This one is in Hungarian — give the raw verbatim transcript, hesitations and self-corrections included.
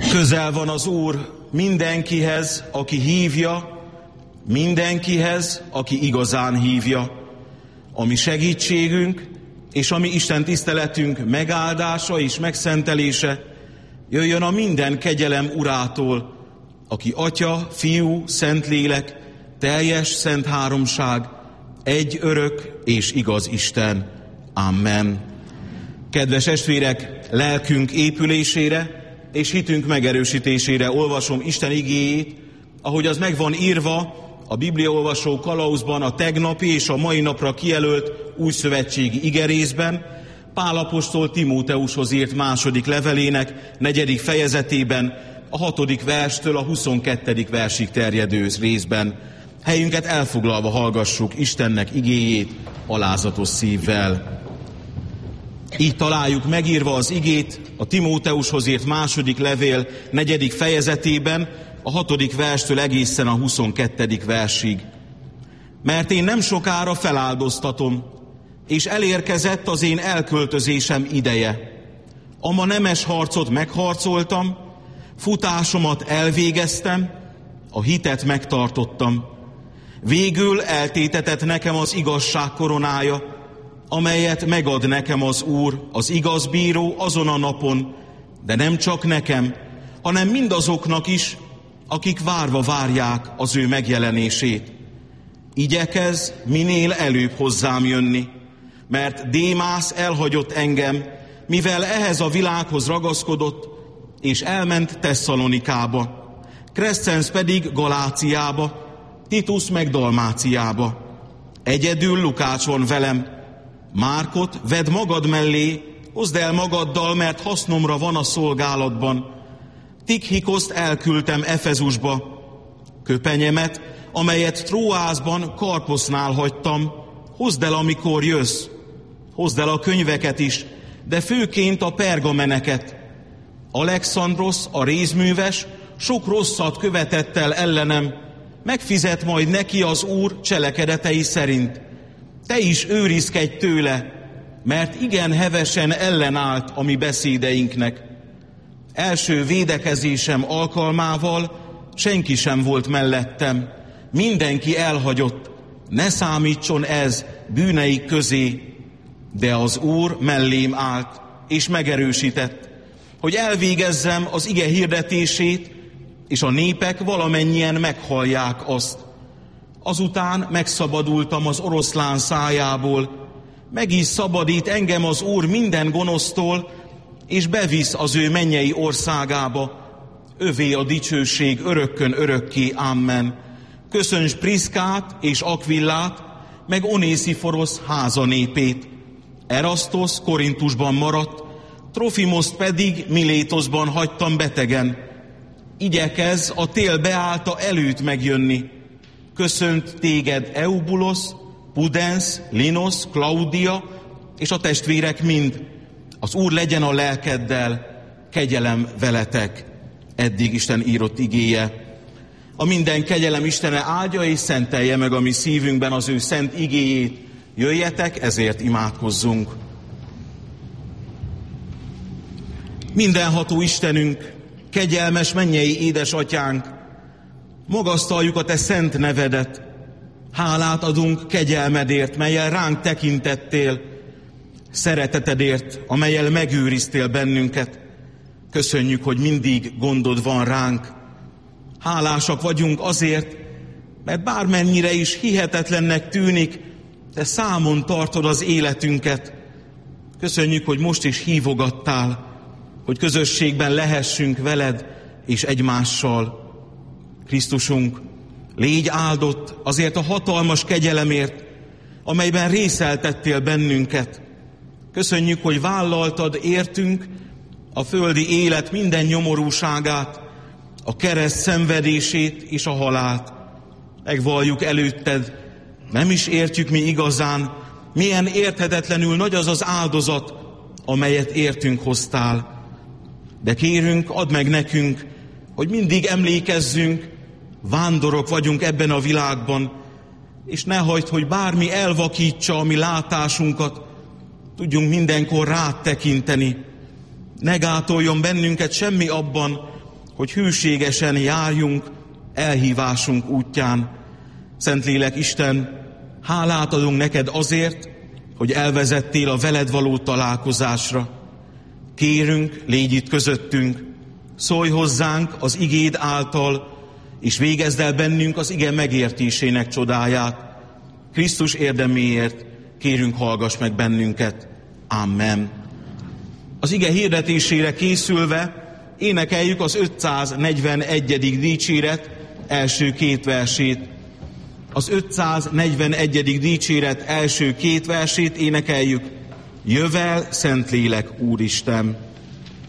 Közel van az Úr mindenkihez, aki hívja, mindenkihez, aki igazán hívja. A mi segítségünk és a mi Isten tiszteletünk megáldása és megszentelése jöjjön a minden kegyelem Urától, aki Atya, Fiú, Szentlélek, teljes szent háromság, egy örök és igaz Isten. Amen. Kedves testvérek, lelkünk épülésére és hitünk megerősítésére olvasom Isten igéjét, ahogy az meg van írva a bibliaolvasó kalauzban a tegnapi és a mai napra kijelölt újszövetségi igerészben, Pál apostol Timóteushoz írt második levelének negyedik fejezetében, a hatodik verstől a huszonkettedik versig terjedő részben. Helyünket elfoglalva hallgassuk Istennek igéjét alázatos szívvel. Így találjuk megírva az igét a Timóteushoz írt második levél negyedik fejezetében, a hatodik verstől egészen a huszonkettedik versig. Mert én nem sokára feláldoztatom, és elérkezett az én elköltözésem ideje. Ama nemes harcot megharcoltam, futásomat elvégeztem, a hitet megtartottam. Végül eltétetett nekem az igazság koronája, amelyet megad nekem az Úr, az igaz bíró azon a napon, de nem csak nekem, hanem mindazoknak is, akik várva várják az ő megjelenését. Igyekezz minél előbb hozzám jönni, mert Démász elhagyott engem, mivel ehhez a világhoz ragaszkodott, és elment Tesszalonikába, Crescens pedig Galáciába, Titus meg Dalmáciába. Egyedül Lukács van velem. Márkot vedd magad mellé, hozd el magaddal, mert hasznomra van a szolgálatban. Tikhikoszt elküldtem Efezusba. Köpenyemet, amelyet Tróászban Karposznál hagytam, hozd el, amikor jössz. Hozd el a könyveket is, de főként a pergameneket. Alexandros, a rézműves, sok rosszat követett el ellenem, megfizet majd neki az Úr cselekedetei szerint. Te is őrizkedj tőle, mert igen hevesen ellenállt a mi beszédeinknek. Első védekezésem alkalmával senki sem volt mellettem, mindenki elhagyott, ne számítson ez bűneik közé, de az Úr mellém állt és megerősített, hogy elvégezzem az ige hirdetését, és a népek valamennyien meghallják azt. Azután megszabadultam az oroszlán szájából, meg is szabadít engem az Úr minden gonosztól, és bevisz az ő mennyei országába. Övé a dicsőség örökkön örökké, amen. Köszönts Priszkát és Akvillát, meg Onésziphorosz háza népét. Erasztosz Korintusban maradt, Trofimoszt pedig Milétoszban hagytam betegen. Igyekezz a tél beállta előtt megjönni. Köszönt téged Eubulosz, Pudens, Linos, Klaudia és a testvérek mind. Az Úr legyen a lelkeddel, kegyelem veletek. Eddig Isten írott igéje. A minden kegyelem Istene áldja és szentelje meg a mi szívünkben az ő szent igéjét. Jöjjetek, ezért imádkozzunk. Mindenható Istenünk, kegyelmes mennyei édesatyánk, magasztaljuk a te szent nevedet, hálát adunk kegyelmedért, mellyel ránk tekintettél, szeretetedért, amellyel megőriztél bennünket. Köszönjük, hogy mindig gondod van ránk. Hálásak vagyunk azért, mert bármennyire is hihetetlennek tűnik, te számon tartod az életünket. Köszönjük, hogy most is hívogattál, hogy közösségben lehessünk veled és egymással. Krisztusunk, légy áldott azért a hatalmas kegyelemért, amelyben részeltettél bennünket. Köszönjük, hogy vállaltad értünk a földi élet minden nyomorúságát, a kereszt szenvedését és a halált. Megvalljuk előtted, nem is értjük mi igazán, milyen érthetetlenül nagy az az áldozat, amelyet értünk hoztál. De kérünk, add meg nekünk, hogy mindig emlékezzünk, vándorok vagyunk ebben a világban, és ne hagyd, hogy bármi elvakítsa a mi látásunkat, tudjunk mindenkor rád tekinteni. Ne gátoljon bennünket semmi abban, hogy hűségesen járjunk elhívásunk útján. Szentlélek Isten, hálát adunk neked azért, hogy elvezettél a veled való találkozásra. Kérünk, légy itt közöttünk, szólj hozzánk az igéd által, és végezd el bennünk az ige megértésének csodáját. Krisztus érdeméért kérünk, hallgass meg bennünket. Amen. Az ige hirdetésére készülve énekeljük az ötszáznegyvenegyedik dicséret első két versét. Az ötszáznegyvenegyedik dicséret első két versét énekeljük. Jövel, Szentlélek Úristen!